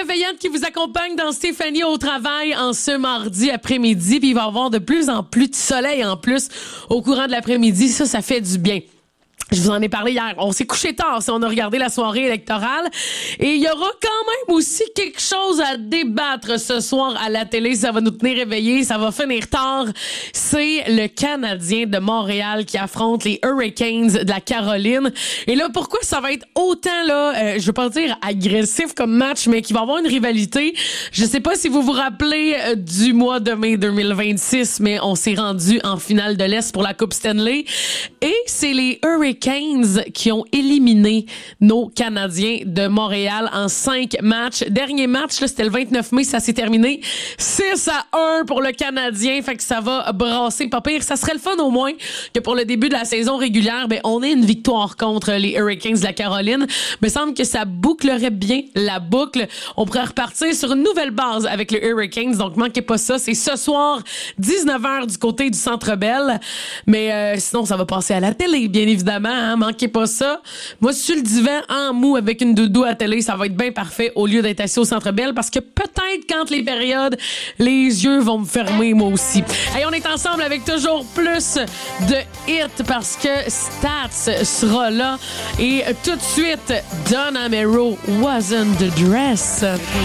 Réveillante qui vous accompagne dans Stéphanie au travail en ce mardi après-midi. Puis il va y avoir de plus en plus de soleil en plus au courant de l'après-midi. Ça fait du bien. Je vous en ai parlé hier. On s'est couché tard si on a regardé la soirée électorale. Et il y aura quand même aussi quelque chose à débattre ce soir à la télé. Ça va nous tenir éveillés. Ça va finir tard. C'est le Canadien de Montréal qui affronte les Hurricanes de la Caroline. Et là, pourquoi ça va être autant, là, je veux pas dire agressif comme match, mais qui va avoir une rivalité. Je sais pas si vous vous rappelez du mois de mai 2026, mais on s'est rendu en finale de l'Est pour la Coupe Stanley. Et c'est les Hurricanes qui ont éliminé nos Canadiens de Montréal en 5 matchs. Dernier match, là, c'était le 29 mai, ça s'est terminé 6-1 pour le Canadien. Fait que ça va brasser pas pire. Ça serait le fun au moins que pour le début de la saison régulière, on ait une victoire contre les Hurricanes de la Caroline. Mais il semble que ça bouclerait bien la boucle. On pourrait repartir sur une nouvelle base avec les Hurricanes. Donc, manquez pas ça. C'est ce soir, 19h du côté du Centre Bell. Mais sinon, ça va passer à la télé, bien évidemment. Hein, manquez pas ça. Moi, sur le divan, en mou, avec une doudou à télé, ça va être bien parfait au lieu d'être assis au Centre Bell parce que peut-être quand les périodes, les yeux vont me fermer moi aussi. Hey, on est ensemble avec toujours plus de hits parce que Stats sera là. Et tout de suite, Don Amero, Wasn't the Dress.